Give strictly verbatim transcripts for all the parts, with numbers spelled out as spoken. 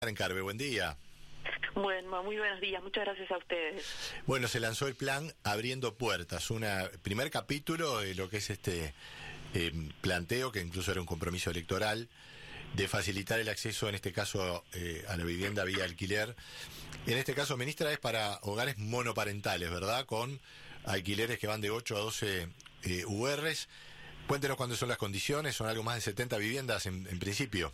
Encarve, buen día. Bueno, muy buenos días, muchas gracias a ustedes. Bueno, se lanzó el plan Abriendo Puertas, un primer capítulo de lo que es este eh, planteo, que incluso era un compromiso electoral, de facilitar el acceso, en este caso, eh, a la vivienda vía alquiler. En este caso, ministra, es para hogares monoparentales, ¿verdad? Con alquileres que van de ocho a doce eh, U Rs. Cuéntenos cuándo son las condiciones, son algo más de setenta viviendas en, en principio.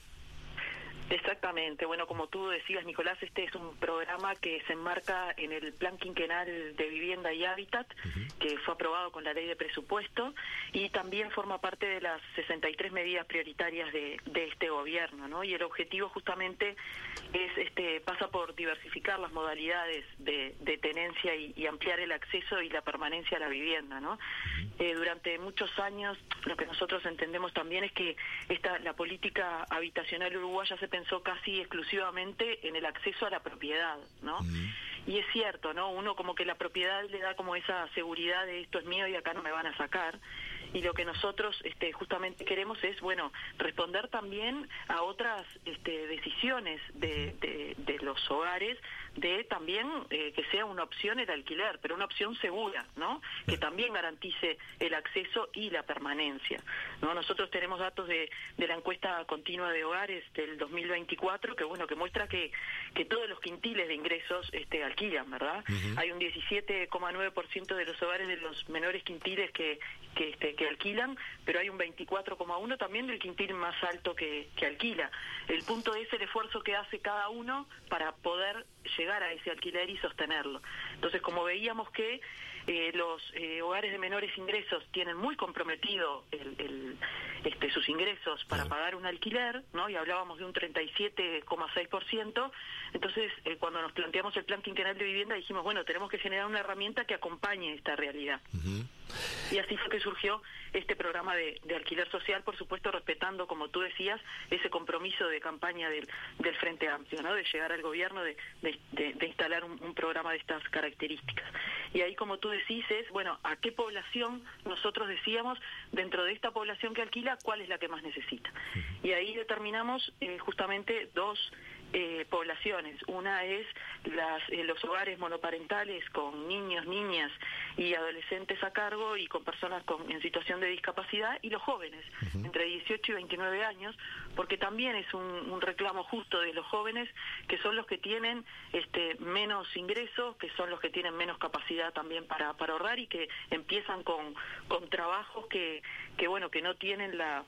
Exactamente, bueno, como tú decías, Nicolás, este es un programa que se enmarca en el Plan Quinquenal de Vivienda y Hábitat, uh-huh. que fue aprobado con la Ley de Presupuesto, y también forma parte de las sesenta y tres medidas prioritarias de, de este gobierno, ¿no? Y el objetivo justamente es este pasa por diversificar las modalidades de, de tenencia y, y ampliar el acceso y la permanencia a la vivienda, ¿no? Uh-huh. Eh, durante muchos años, lo que nosotros entendemos también es que esta la política habitacional uruguaya se pensó casi exclusivamente en el acceso a la propiedad, ¿no? Mm. Y es cierto, ¿no? Uno como que la propiedad le da como esa seguridad de esto es mío y acá no me van a sacar. Y lo que nosotros este, justamente queremos es, bueno, responder también a otras este, decisiones de, de, de los hogares, de también eh, que sea una opción el alquiler, pero una opción segura, ¿no? Que también garantice el acceso y la permanencia, ¿no? Nosotros tenemos datos de, de la encuesta continua de hogares del dos mil veinticuatro, que bueno, que muestra que, que todos los quintiles de ingresos este, alquilan, ¿verdad? Uh-huh. Hay un diecisiete coma nueve por ciento de los hogares de los menores quintiles que, que, este, que alquilan, pero hay un veinticuatro coma uno por ciento también del quintil más alto que, que alquila. El punto es el esfuerzo que hace cada uno para poder llegar a ese alquiler y sostenerlo. Entonces, como veíamos que eh, los eh, hogares de menores ingresos tienen muy comprometido el, el, este, sus ingresos para sí. pagar un alquiler, ¿no? Y hablábamos de un treinta y siete coma seis por ciento, entonces eh, cuando nos planteamos el Plan Quinquenal de Vivienda dijimos, bueno, tenemos que generar una herramienta que acompañe esta realidad. Uh-huh. Y así fue que surgió este programa de, de alquiler social, por supuesto respetando, como tú decías, ese compromiso de campaña del, del Frente Amplio, ¿no? De llegar al gobierno, de, de, de, de instalar un, un programa de estas características. Y ahí, como tú decís, es, bueno, ¿a qué población nosotros decíamos, dentro de esta población que alquila, cuál es la que más necesita? Y ahí determinamos eh, justamente dos Eh, poblaciones. Una es las, eh, los hogares monoparentales con niños, niñas y adolescentes a cargo y con personas con, en situación de discapacidad, y los jóvenes, uh-huh. entre dieciocho y veintinueve años, porque también es un, un reclamo justo de los jóvenes, que son los que tienen este, menos ingresos, que son los que tienen menos capacidad también para, para ahorrar y que empiezan con, con trabajos que, que, bueno, que no tienen la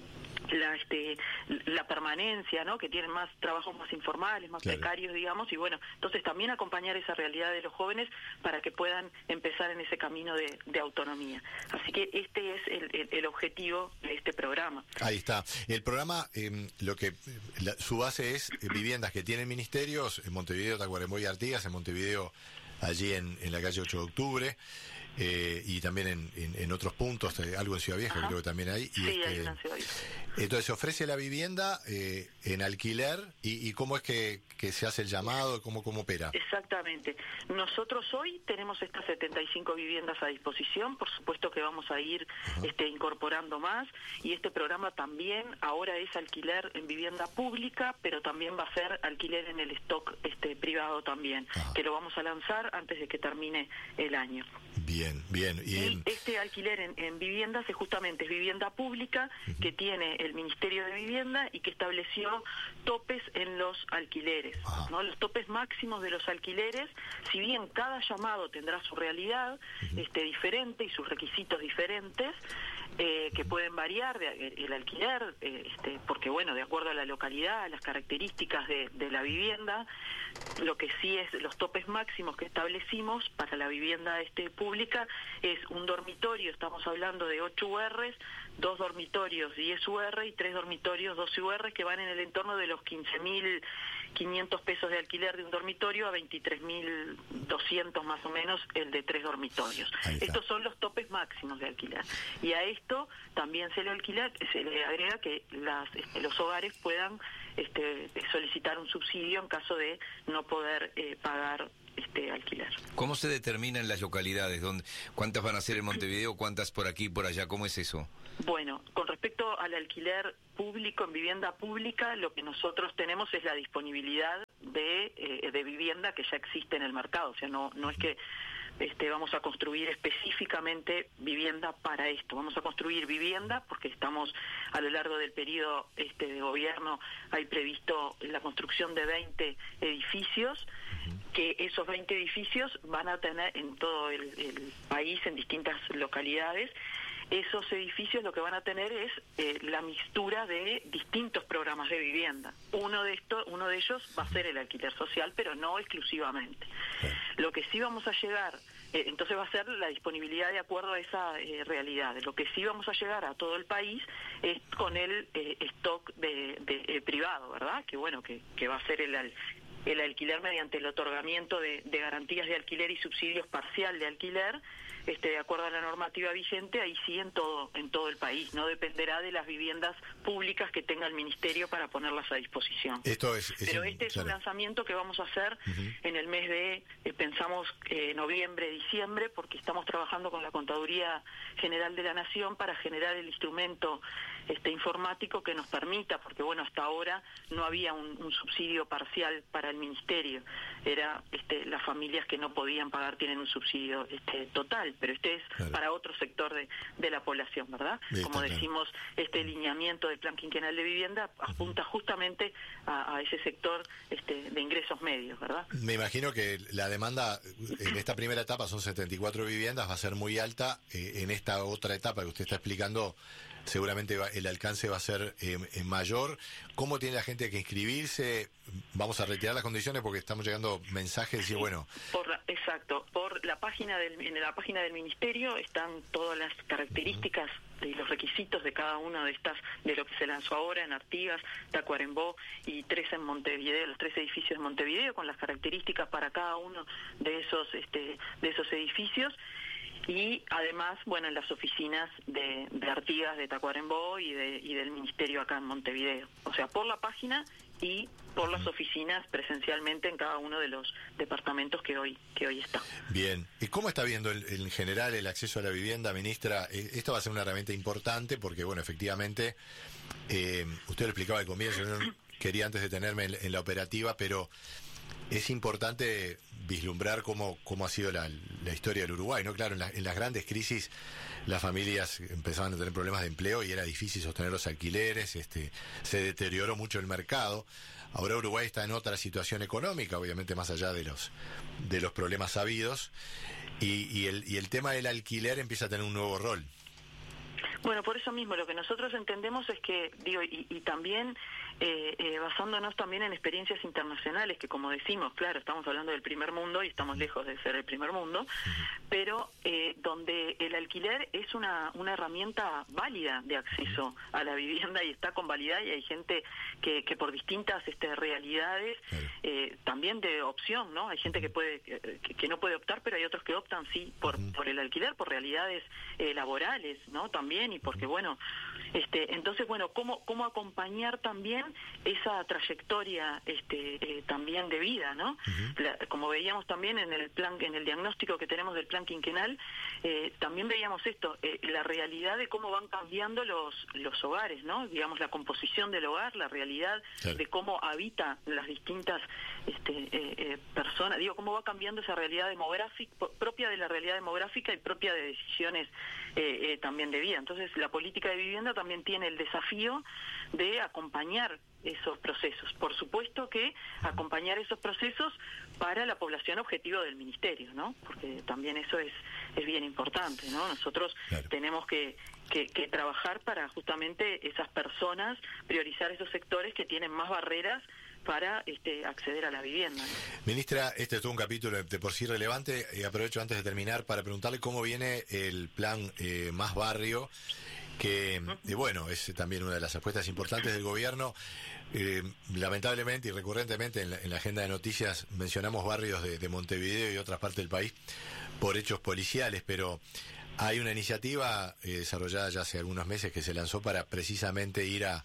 la este la permanencia, ¿no? Que tienen más trabajos más informales, más claro. precarios, digamos, y bueno, entonces también acompañar esa realidad de los jóvenes para que puedan empezar en ese camino de, de autonomía. Así que este es el, el, el objetivo de este programa. Ahí está. El programa, eh, lo que la, su base es eh, viviendas que tienen ministerios en Montevideo, Tacuarembó y Artigas, en Montevideo allí en, en la calle ocho de octubre, eh, y también en, en, en otros puntos, eh, algo en Ciudad Vieja, Ajá. creo que también hay. Y sí, este, hay en Ciudad Vieja. Entonces se ofrece la vivienda eh, en alquiler, y, y cómo es que, que se hace el llamado, cómo, cómo opera. Exactamente. Nosotros hoy tenemos estas setenta y cinco viviendas a disposición, por supuesto que vamos a ir este, incorporando más, y este programa también ahora es alquiler en vivienda pública, pero también va a ser alquiler en el stock este, privado también, Ajá. que lo vamos a lanzar antes de que termine el año. Bien, bien. Y, y este alquiler en, en viviendas es justamente es vivienda pública uh-huh. que tiene el Ministerio de Vivienda y que estableció topes en los alquileres, uh-huh. ¿no? Los topes máximos de los alquileres, si bien cada llamado tendrá su realidad uh-huh. este, diferente y sus requisitos diferentes, eh, que pueden variar de, el, el alquiler, eh, este, porque bueno, de acuerdo a la localidad, a las características de, de la vivienda, lo que sí es los topes máximos que establecimos para la vivienda este, pública es un dormitorio, estamos hablando de ocho U Rs, dos dormitorios diez U R y tres dormitorios doce U R, que van en el entorno de los quince mil quinientos pesos de alquiler de un dormitorio a veintitrés mil doscientos más o menos el de tres dormitorios. Estos son los topes máximos de alquiler. Y a esto también se le alquila, se le agrega que las, este, los hogares puedan este, solicitar un subsidio en caso de no poder eh, pagar este alquiler. ¿Cómo se determinan las localidades? ¿Dónde, ¿Cuántas van a ser en Montevideo? ¿Cuántas por aquí y por allá? ¿Cómo es eso? Bueno, con respecto al alquiler público, en vivienda pública, lo que nosotros tenemos es la disponibilidad de, eh, de vivienda que ya existe en el mercado. O sea, no, no es que este, vamos a construir específicamente vivienda para esto. Vamos a construir vivienda porque estamos a lo largo del periodo este, de gobierno, hay previsto la construcción de veinte edificios, que esos veinte edificios van a tener en todo el, el país, en distintas localidades. Esos edificios lo que van a tener es eh, la mixtura de distintos programas de vivienda. Uno de estos, uno de ellos va a ser el alquiler social, pero no exclusivamente. Lo que sí vamos a llegar, eh, entonces va a ser la disponibilidad de acuerdo a esa eh, realidad. Lo que sí vamos a llegar a todo el país es con el eh, stock de, de eh, privado, ¿verdad? Que bueno, que, que va a ser el el alquiler mediante el otorgamiento de, de garantías de alquiler y subsidios parcial de alquiler, este, de acuerdo a la normativa vigente, ahí sí en todo, en todo el país. No dependerá de las viviendas públicas que tenga el Ministerio para ponerlas a disposición. Esto es, es Pero un, este es claro. un lanzamiento que vamos a hacer uh-huh. en el mes de, eh, pensamos, eh, noviembre, diciembre, porque estamos trabajando con la Contaduría General de la Nación para generar el instrumento este, informático que nos permita, porque bueno, hasta ahora no había un, un subsidio parcial para el Ministerio. Era este, las familias que no podían pagar tienen un subsidio este, total, pero este es claro. para otro sector de, de la población, ¿verdad? Bien, Como claro. decimos, este lineamiento del Plan Quinquenal de Vivienda apunta uh-huh. justamente a, a ese sector este, de ingresos medios, ¿verdad? Me imagino que la demanda en esta primera etapa son setenta y cuatro viviendas, va a ser muy alta. Eh, en esta otra etapa que usted está explicando, seguramente va, el alcance va a ser eh, mayor. ¿Cómo tiene la gente que inscribirse? Vamos a retirar las condiciones porque estamos llegando mensajes y sí, bueno. Por la, exacto, por la página del, en la página del Ministerio están todas las características uh-huh. y los requisitos de cada una de estas, de lo que se lanzó ahora en Artigas, Tacuarembó y tres en Montevideo, los tres edificios de Montevideo, con las características para cada uno de esos, este, de esos edificios. Y además, bueno, en las oficinas de, de Artigas, de Tacuarembó y, de, y del Ministerio acá en Montevideo. O sea, por la página y por las oficinas presencialmente en cada uno de los departamentos que hoy que hoy está. Bien. ¿Y cómo está viendo el, en general el acceso a la vivienda, ministra? Esto va a ser una herramienta importante porque, bueno, efectivamente, eh, usted lo explicaba al comienzo, yo no quería antes detenerme en, en la operativa, pero es importante vislumbrar cómo, cómo ha sido la, la historia del Uruguay, ¿no? Claro, en, la, en las grandes crisis las familias empezaban a tener problemas de empleo y era difícil sostener los alquileres, este, se deterioró mucho el mercado. Ahora Uruguay está en otra situación económica, obviamente más allá de los de los problemas sabidos, y, y, el, y el tema del alquiler empieza a tener un nuevo rol. Bueno, por eso mismo lo que nosotros entendemos es que, digo, y, y también eh, eh, basándonos también en experiencias internacionales, que como decimos, claro, estamos hablando del primer mundo y estamos lejos de ser el primer mundo, pero eh, donde el alquiler es una, una herramienta válida de acceso a la vivienda y está convalidada, y hay gente que, que por distintas este, realidades, eh, también de opción, ¿no? Hay gente que puede que, que no puede optar, pero hay otros que optan sí por, por el alquiler, por realidades eh, laborales, ¿no? También, y porque bueno, este, entonces bueno, cómo cómo acompañar también esa trayectoria este eh, también de vida, ¿no? Uh-huh. La, como veíamos también en el plan, en el diagnóstico que tenemos del plan quinquenal, eh, también veíamos esto, eh, la realidad de cómo van cambiando los los hogares, ¿no? Digamos, la composición del hogar, la realidad claro. de cómo habita las distintas este eh, eh, personas, digo, cómo va cambiando esa realidad demográfica, propia de la realidad demográfica y propia de decisiones eh, eh, también de vida. Entonces, la política de vivienda también tiene el desafío de acompañar esos procesos. Por supuesto que acompañar esos procesos para la población objetivo del Ministerio, ¿no? Porque también eso es, es bien importante, ¿no? Nosotros claro. tenemos que, que, que trabajar para justamente esas personas, priorizar esos sectores que tienen más barreras para este, acceder a la vivienda, ¿no? Ministra, este es todo un capítulo de por sí relevante, y aprovecho antes de terminar para preguntarle cómo viene el plan eh, Más Barrio, que eh, bueno, es también una de las apuestas importantes del gobierno. Eh, lamentablemente y recurrentemente en la, en la agenda de noticias mencionamos barrios de, de Montevideo y otras partes del país por hechos policiales, pero hay una iniciativa eh, desarrollada ya hace algunos meses que se lanzó para precisamente ir a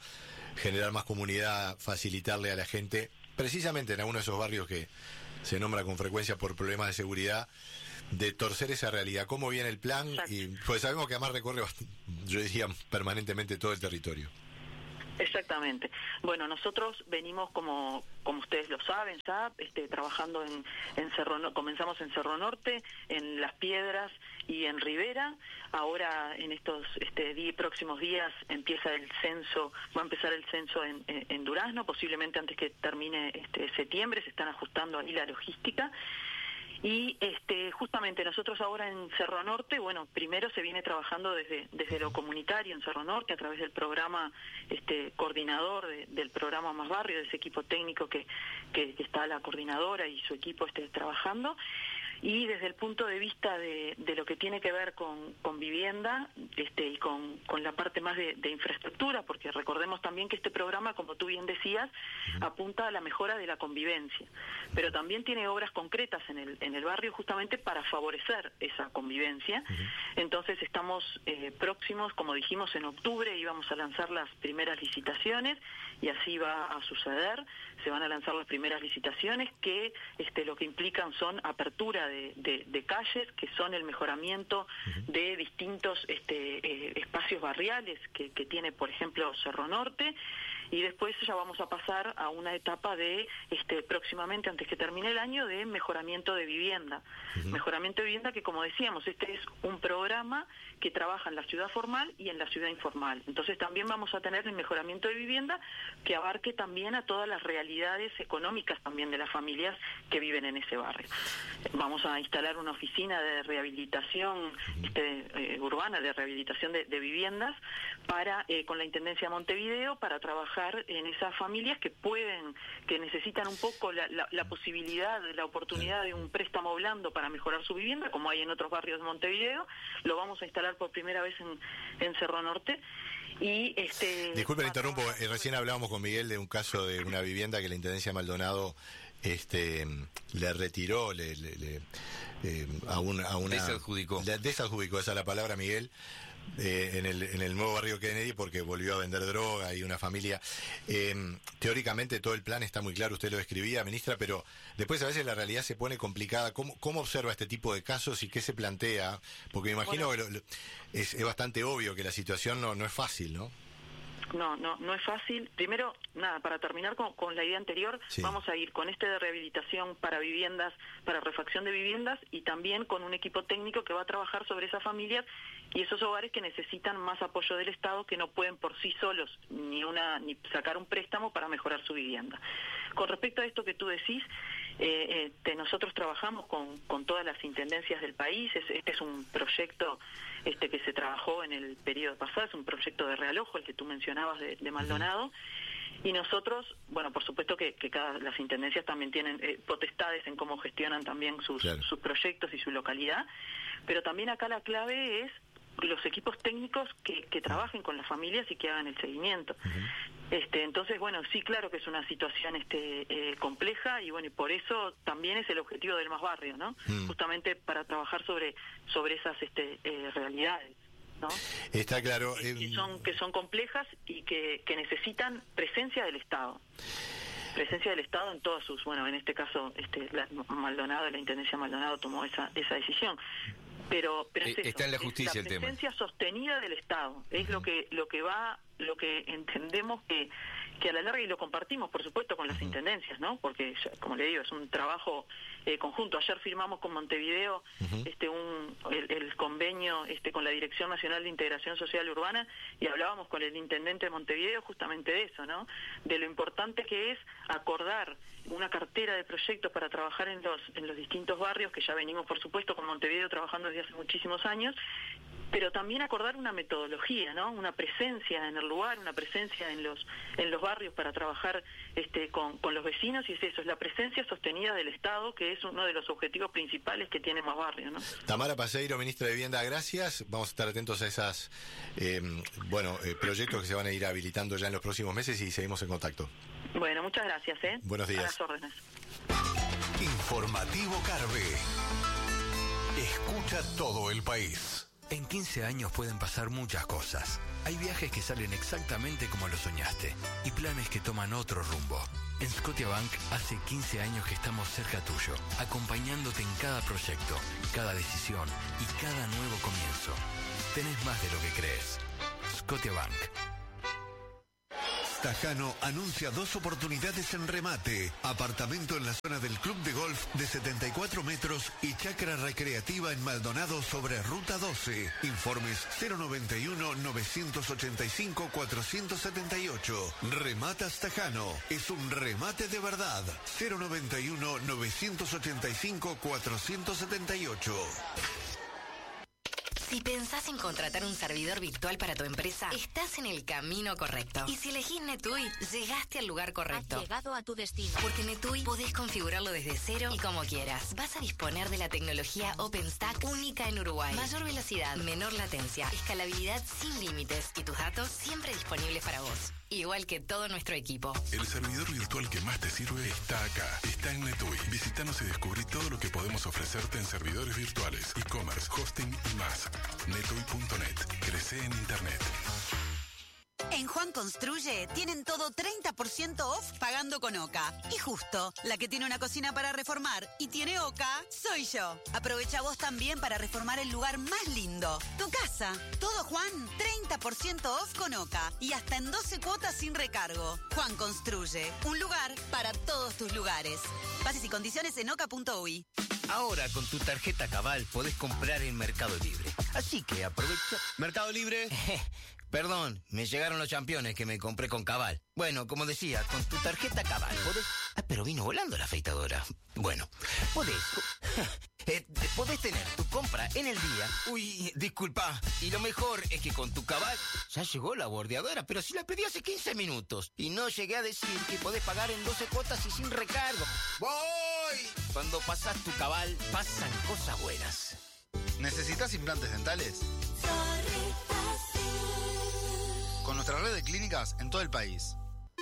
generar más comunidad, facilitarle a la gente, precisamente en alguno de esos barrios que se nombra con frecuencia por problemas de seguridad, de torcer esa realidad. ¿Cómo viene el plan? Exacto. Y pues sabemos que además recorre, yo diría, permanentemente todo el territorio. Exactamente. Bueno, nosotros venimos, como como ustedes lo saben, ya este, trabajando en, en Cerro Norte. Comenzamos en Cerro Norte, en Las Piedras y en Rivera. Ahora, en estos este, die, próximos días, empieza el censo, va a empezar el censo en, en, en Durazno, posiblemente antes que termine este septiembre. Se están ajustando ahí la logística. Y este, justamente nosotros ahora en Cerro Norte, bueno, primero se viene trabajando desde desde lo comunitario en Cerro Norte a través del programa este coordinador de, del programa Más Barrio, de ese equipo técnico que, que, que está la coordinadora y su equipo este, trabajando. Y desde el punto de vista de, de lo que tiene que ver con, con vivienda este, y con, con la parte más de, de infraestructura, porque recordemos también que este programa, como tú bien decías, apunta a la mejora de la convivencia, pero también tiene obras concretas en el, en el barrio justamente para favorecer esa convivencia. Uh-huh. Entonces estamos eh, próximos, como dijimos, en octubre íbamos a lanzar las primeras licitaciones y así va a suceder. Se van a lanzar las primeras licitaciones que este, lo que implican son apertura de, de, de calles, que son el mejoramiento uh-huh. de distintos este, eh, espacios barriales que, que tiene, por ejemplo, Cerro Norte, y después ya vamos a pasar a una etapa de, este, próximamente, antes que termine el año, de mejoramiento de vivienda. Uh-huh. Mejoramiento de vivienda que, como decíamos, este es un programa que trabaja en la ciudad formal y en la ciudad informal. Entonces también vamos a tener el mejoramiento de vivienda que abarque también a todas las realidades económicas también de las familias que viven en ese barrio. Vamos a instalar una oficina de rehabilitación este, eh, urbana, de rehabilitación de, de viviendas para eh, con la Intendencia de Montevideo para trabajar en esas familias que pueden, que necesitan un poco la, la, la posibilidad, la oportunidad de un préstamo blando para mejorar su vivienda, como hay en otros barrios de Montevideo. Lo vamos a instalar por primera vez en, en Cerro Norte. Y este Disculpe, le interrumpo, eh, recién hablábamos con Miguel de un caso de una vivienda que la Intendencia de Maldonado este le retiró, le, le, le eh, a, un, a una... Desadjudicó. Le, desadjudicó, esa es la palabra, Miguel, eh, en, el, en el nuevo barrio Kennedy, porque volvió a vender droga y una familia. Eh, teóricamente todo el plan está muy claro, usted lo describía, ministra, pero después a veces la realidad se pone complicada. ¿Cómo, cómo observa este tipo de casos y qué se plantea? Porque me imagino bueno, que lo, lo, es, es bastante obvio que la situación no, no es fácil, ¿no? No, no, no es fácil. Primero, nada, para terminar con, con la idea anterior, sí. Vamos a ir con este de rehabilitación para viviendas, para refacción de viviendas, y también con un equipo técnico que va a trabajar sobre esas familias y esos hogares que necesitan más apoyo del Estado, que no pueden por sí solos ni una ni sacar un préstamo para mejorar su vivienda. Con respecto a esto que tú decís, eh, este, nosotros trabajamos con, con todas las intendencias del país. Es, este es un proyecto este que se trabajó en el periodo pasado, es un proyecto de realojo, el que tú mencionabas de, de Maldonado. Uh-huh. Y nosotros, bueno, por supuesto que, que cada las intendencias también tienen eh, potestades en cómo gestionan también sus, claro. sus proyectos y su localidad, pero también acá la clave es los equipos técnicos que, que trabajen con las familias y que hagan el seguimiento. Uh-huh. Este, entonces, bueno, sí, claro que es una situación este, eh, compleja, y bueno, y por eso también es el objetivo del Más Barrio, ¿no? Uh-huh. Justamente para trabajar sobre sobre esas este, eh, realidades, ¿no? Está claro. Eh, que son que son complejas y que, que necesitan presencia del Estado. Presencia del Estado en todas sus, bueno, en este caso, este, la, Maldonado, la Intendencia Maldonado tomó esa esa decisión. Pero, pero es eso, está en la justicia es la el tema. presencia sostenida del Estado es uh-huh. lo que lo que va lo que entendemos que que a la larga, y lo compartimos por supuesto con las uh-huh. intendencias, ¿no? Porque como le digo, es un trabajo eh, conjunto. Ayer firmamos con Montevideo uh-huh. este un el, el convenio este con la Dirección Nacional de Integración Social Urbana, y hablábamos con el intendente de Montevideo justamente de eso, ¿no? De lo importante que es acordar una cartera de proyectos para trabajar en los en los distintos barrios, que ya venimos por supuesto con Montevideo trabajando desde hace muchísimos años, pero también acordar una metodología, ¿no? Una presencia en el lugar, una presencia en los en los barrios para trabajar este con, con los vecinos, y es eso, es la presencia sostenida del Estado, que es uno de los objetivos principales que tiene Más Barrio, ¿no? Tamara Paseiro, ministra de Vivienda, gracias. Vamos a estar atentos a esas eh, bueno, eh, proyectos que se van a ir habilitando ya en los próximos meses, y seguimos en contacto. Bueno, muchas gracias, ¿eh? Buenos días. A las órdenes. Informativo Carve. Escucha todo el país. En quince años pueden pasar muchas cosas. Hay viajes que salen exactamente como lo soñaste y planes que toman otro rumbo. En Scotiabank hace quince años que estamos cerca tuyo, acompañándote en cada proyecto, cada decisión y cada nuevo comienzo. Tenés más de lo que crees. Scotiabank. Tajano anuncia dos oportunidades en remate. Apartamento en la zona del Club de Golf de setenta y cuatro metros y chacra recreativa en Maldonado sobre Ruta doce. Informes cero noventa y uno, novecientos ochenta y cinco, cuatrocientos setenta y ocho. Rematas Tajano. Es un remate de verdad. cero noventa y uno, novecientos ochenta y cinco, cuatrocientos setenta y ocho. Si pensás en contratar un servidor virtual para tu empresa, estás en el camino correcto. Y si elegís NetUI, llegaste al lugar correcto. Has llegado a tu destino. Porque NetUI podés configurarlo desde cero y como quieras. Vas a disponer de la tecnología OpenStack única en Uruguay. Mayor velocidad, menor latencia, escalabilidad sin límites y tus datos siempre disponibles para vos. Igual que todo nuestro equipo. El servidor virtual que más te sirve está acá. Está en NetUI. Visítanos y descubrí todo lo que podemos ofrecerte en servidores virtuales, e-commerce, hosting y más. netui punto net. Crece en Internet. En Juan Construye tienen todo treinta por ciento off pagando con Oca. Y justo, la que tiene una cocina para reformar y tiene Oca, soy yo. Aprovecha vos también para reformar el lugar más lindo, tu casa. Todo Juan, treinta por ciento off con Oca y hasta en doce cuotas sin recargo. Juan Construye, un lugar para todos tus lugares. Bases y condiciones en oca punto uy. Ahora con tu tarjeta Cabal podés comprar en Mercado Libre. Así que aprovecha... ¿Mercado Libre? Perdón, me llegaron los championes que me compré con Cabal. Bueno, como decía, con tu tarjeta Cabal podés... Ah, pero vino volando la afeitadora. Bueno, podés... eh, podés tener tu compra en el día. Uy, disculpa. Y lo mejor es que con tu Cabal ya llegó la bordeadora, pero si la pedí hace quince minutos. Y no llegué a decir que podés pagar en doce cuotas y sin recargo. ¡Voy! Cuando pasás tu Cabal, pasan cosas buenas. ¿Necesitas implantes dentales? Con nuestra red de clínicas en todo el país.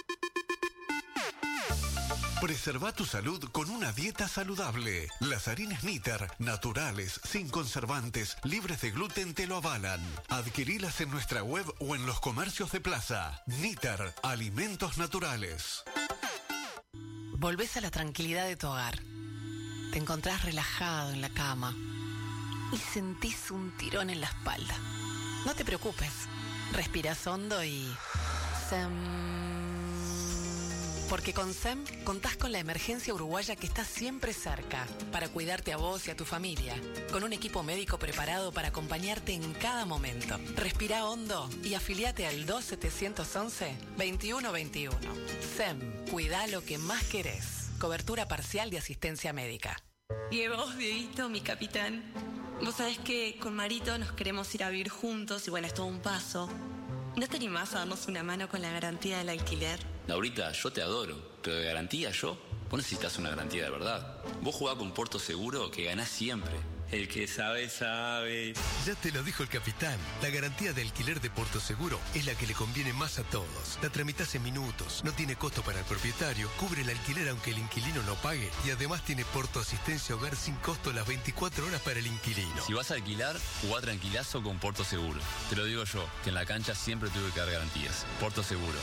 Preserva tu salud con una dieta saludable. Las harinas Niter, naturales, sin conservantes, libres de gluten, te lo avalan. Adquirilas en nuestra web o en los comercios de plaza. Niter, alimentos naturales. Volvés a la tranquilidad de tu hogar. Te encontrás relajado en la cama y sentís un tirón en la espalda. No te preocupes. Respirás hondo y... Sem... Porque con SEM contás con la emergencia uruguaya que está siempre cerca para cuidarte a vos y a tu familia, con un equipo médico preparado para acompañarte en cada momento. Respira hondo y afiliate al dos setecientos once, veintiuno veintiuno. SEM, cuidá lo que más querés. Cobertura parcial de asistencia médica. Y vos, Dieguito, mi capitán. Vos sabés que con Marito nos queremos ir a vivir juntos y bueno, es todo un paso. ¿No te animás a darnos una mano con la garantía del alquiler? Laurita, yo te adoro, pero de garantía yo, vos necesitas una garantía de verdad. Vos jugás con Puerto Seguro que ganás siempre. El que sabe, sabe. Ya te lo dijo el capitán. La garantía de alquiler de Puerto Seguro es la que le conviene más a todos. La tramitas en minutos, no tiene costo para el propietario, cubre el alquiler aunque el inquilino no pague y además tiene Porto Asistencia Hogar sin costo las veinticuatro horas para el inquilino. Si vas a alquilar, jugá tranquilazo con Puerto Seguro. Te lo digo yo, que en la cancha siempre tuve que dar garantías. Puerto Seguro.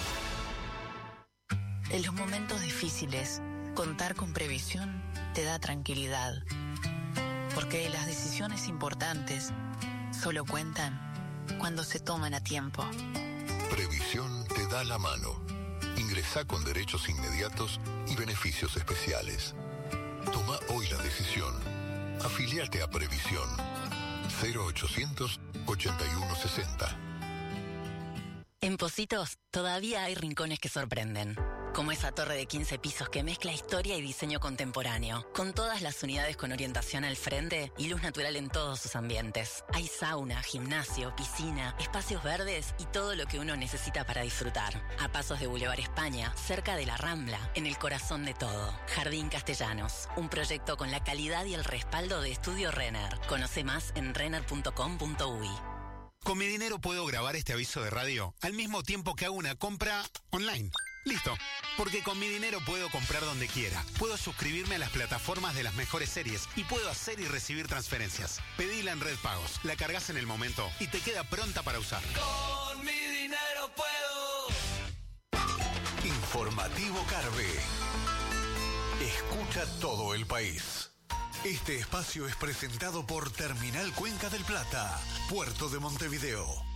En los momentos difíciles, contar con previsión te da tranquilidad. Porque las decisiones importantes solo cuentan cuando se toman a tiempo. Previsión te da la mano. Ingresá con derechos inmediatos y beneficios especiales. Toma hoy la decisión. Afiliate a Previsión. cero ochocientos, ochenta y uno sesenta. En Pocitos todavía hay rincones que sorprenden. Como esa torre de quince pisos que mezcla historia y diseño contemporáneo, con todas las unidades con orientación al frente y luz natural en todos sus ambientes. Hay sauna, gimnasio, piscina, espacios verdes y todo lo que uno necesita para disfrutar. A pasos de Boulevard España, cerca de la Rambla, en el corazón de todo. Jardín Castellanos, un proyecto con la calidad y el respaldo de Estudio Renner. Conoce más en renner punto com punto uy. Con mi dinero puedo grabar este aviso de radio al mismo tiempo que hago una compra online. Listo. Porque con mi dinero puedo comprar donde quiera. Puedo suscribirme a las plataformas de las mejores series y puedo hacer y recibir transferencias. Pedila en Red Pagos, la cargas en el momento y te queda pronta para usar. Con mi dinero puedo. Informativo Carve. Escucha todo el país. Este espacio es presentado por Terminal Cuenca del Plata, Puerto de Montevideo.